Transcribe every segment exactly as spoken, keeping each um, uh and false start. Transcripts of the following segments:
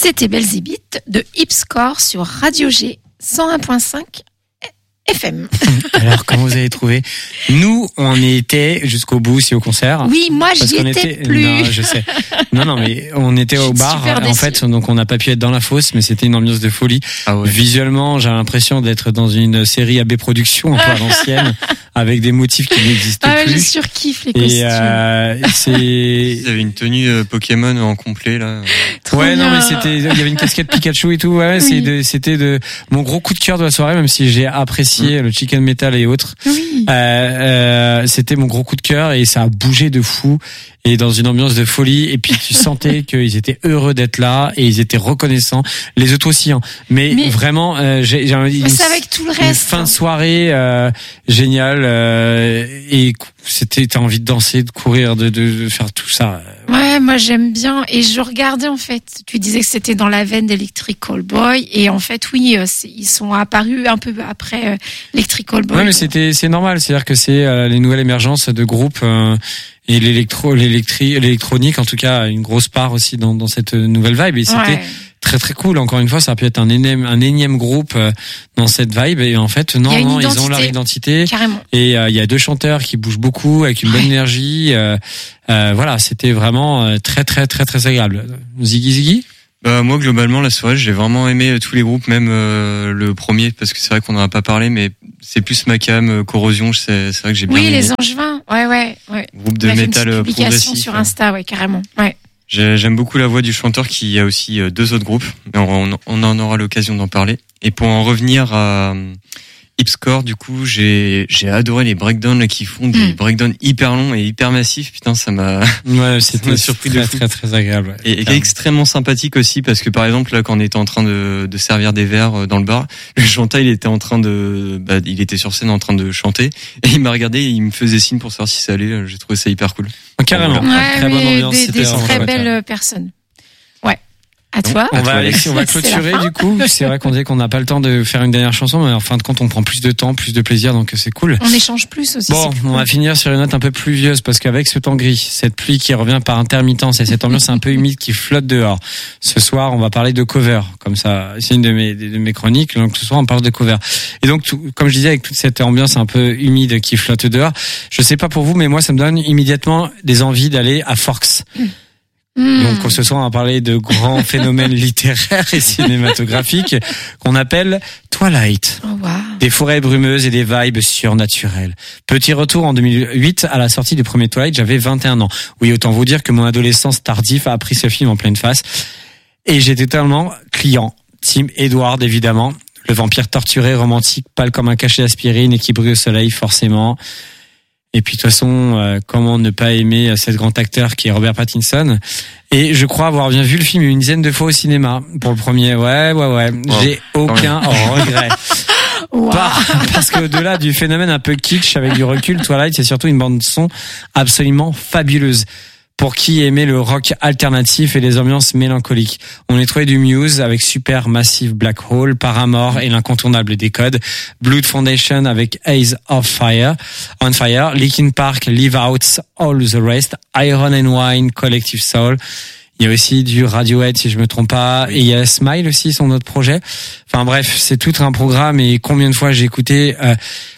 C'était Belzébuth de Hipscore sur Radio G cent un virgule cinq F M. Alors, comment vous avez trouvé? Nous, on y était jusqu'au bout, si au concert. Oui, moi, j'y étais était... plus. Non, je sais. Non, non, mais on était au bar, en fait, donc on n'a pas pu être dans la fosse, mais c'était une ambiance de folie. Ah ouais. Visuellement, j'ai l'impression d'être dans une série A B Productions, un peu à l'ancienne, avec des motifs qui n'existent ah ouais, plus. Je surkiffe les costumes. Et euh, c'est... Ils avaient une tenue euh, Pokémon en complet, là. Trop ouais, bien. non, mais c'était, il y avait une casquette Pikachu et tout. Ouais, oui. c'est de, c'était de mon gros coup de cœur de la soirée, même si j'ai apprécié le chicken metal et autres. Oui. Euh, euh, c'était mon gros coup de cœur et ça a bougé de fou et dans une ambiance de folie. Et puis tu sentais qu'ils étaient heureux d'être là et ils étaient reconnaissants. Les autres aussi, hein. Mais, Mais vraiment, euh, j'ai, j'ai une, c'est avec tout le reste. Une fin de soirée euh, géniale euh, et c'était t'as envie de danser, de courir, de, de, de faire tout ça. Ouais, moi j'aime bien et je regardais en fait. Tu disais que c'était dans la veine d'Electric Callboy et en fait oui, c'est, ils sont apparus un peu après euh, Electric Callboy. Ouais, mais c'était c'est normal, c'est-à-dire que c'est euh, les nouvelles émergences de groupes euh, et l'électro, l'électri, l'électronique en tout cas a une grosse part aussi dans dans cette nouvelle vibe et c'était ouais. Très très cool. Encore une fois, ça a pu être un énième, un énième groupe euh, dans cette vibe et en fait non non ils ont leur identité. Carrément. Et il euh, y a deux chanteurs qui bougent beaucoup avec une bonne ouais. énergie. Euh, euh, voilà, c'était vraiment euh, très très très très agréable. Ziggy Ziggy. Bah, moi globalement la soirée j'ai vraiment aimé tous les groupes, même euh, le premier parce que c'est vrai qu'on n'en a pas parlé, mais c'est plus ma cam, euh, Corrosion, c'est, c'est vrai que j'ai bien oui, aimé. Oui, les Angevins, ouais ouais ouais. Groupe de métal progressif. Sur Insta, ouais carrément, ouais. J'aime beaucoup la voix du chanteur qui a aussi deux autres groupes, mais on, on en aura l'occasion d'en parler. Et pour en revenir à Hipscore, du coup, j'ai j'ai adoré les breakdowns qui font des mmh. breakdowns hyper longs et hyper massifs. Putain, ça m'a ouais, c'était surpris très, de très, très très agréable. Et, et extrêmement sympathique aussi parce que par exemple là, quand on était en train de de servir des verres dans le bar, le chanteur il était en train de bah, il était sur scène en train de chanter et il m'a regardé et il me faisait signe pour savoir si ça allait. J'ai trouvé ça hyper cool. Carrément. Ouais, très bonne ambiance. Des, des très belles personnes. Ouais. À toi. On va, Alexis, on va clôturer du coup. C'est vrai qu'on disait qu'on n'a pas le temps de faire une dernière chanson, mais en fin de compte, on prend plus de temps, plus de plaisir, donc c'est cool. On échange plus aussi. Bon, on cool. va finir sur une note un peu pluvieuse parce qu'avec ce temps gris, cette pluie qui revient par intermittence et cette ambiance un peu humide qui flotte dehors. Ce soir, on va parler de cover. Comme ça, c'est une de mes, de mes chroniques. Donc ce soir, on parle de cover. Et donc, tout, comme je disais, avec toute cette ambiance un peu humide qui flotte dehors, je sais pas pour vous, mais moi, ça me donne immédiatement des envies d'aller à Forks. Mm. Mmh. Donc ce soir on va parler de grands phénomènes littéraires et cinématographiques qu'on appelle Twilight. Oh, wow. Des forêts brumeuses et des vibes surnaturelles. Petit retour en deux mille huit à la sortie du premier Twilight, j'avais vingt et un ans. Oui, autant vous dire que mon adolescence tardive a pris ce film en pleine face. Et j'étais totalement client. Team Edward évidemment. Le vampire torturé, romantique, pâle comme un cachet d'aspirine et qui brille au soleil forcément. Et puis de toute façon, euh, comment ne pas aimer cet grand acteur qui est Robert Pattinson. Et je crois avoir bien vu le film une dizaine de fois au cinéma pour le premier. Ouais, ouais, ouais. Wow. J'ai aucun regret. Wow. Par, parce que au-delà du phénomène un peu kitsch avec du recul, Twilight, c'est surtout une bande son absolument fabuleuse. Pour qui aimait le rock alternatif et les ambiances mélancoliques. On y trouvait du Muse avec Supermassive Black Hole, Paramore et l'incontournable Décode, Blood Foundation avec Eyes of Fire, On Fire, Linkin Park, Leave Out All the Rest, Iron and Wine, Collective Soul. Il y a aussi du Radiohead, si je me trompe pas, et il y a Smile aussi, son autre projet. Enfin bref, c'est tout un programme et combien de fois j'ai écouté euh,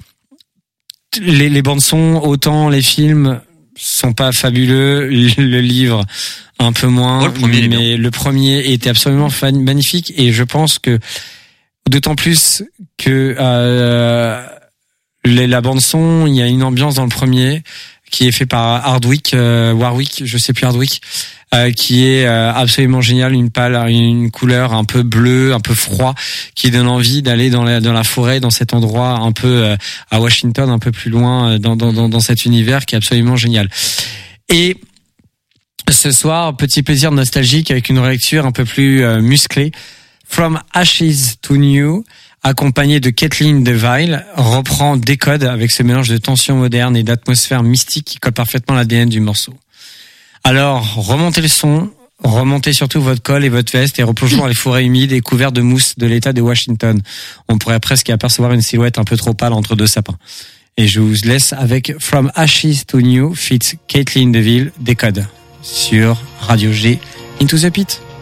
les, les bandes son, autant les films sont pas fabuleux, le livre un peu moins, oh, le premier, mais le premier était absolument fan, magnifique et je pense que d'autant plus que euh, les, la bande son, il y a une ambiance dans le premier qui est fait par Hardwick, euh, Warwick, je sais plus Hardwick, euh, qui est euh, absolument génial, une pâle, une couleur un peu bleue, un peu froid, qui donne envie d'aller dans la dans la forêt, dans cet endroit un peu euh, à Washington, un peu plus loin, dans dans dans, dans cet univers qui est absolument génial. Et ce soir, petit plaisir nostalgique avec une relecture un peu plus euh, musclée, From Ashes to New, accompagné de Kathleen DeVille, reprend Décode avec ce mélange de tension moderne et d'atmosphère mystique qui colle parfaitement l'A D N du morceau. Alors, remontez le son, remontez surtout votre col et votre veste et replongeons dans les forêts humides et couvertes de mousse de l'État de Washington. On pourrait presque apercevoir une silhouette un peu trop pâle entre deux sapins. Et je vous laisse avec From Ashes to New feat. Kathleen DeVille, Décode sur Radio G, Into the Pit.